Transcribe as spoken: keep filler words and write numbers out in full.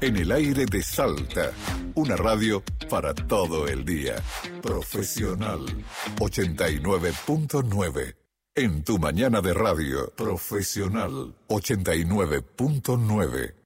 En el aire de Salta, una radio para todo el día. Profesional ochenta y nueve punto nueve. En tu mañana de radio, Profesional ochenta y nueve punto nueve.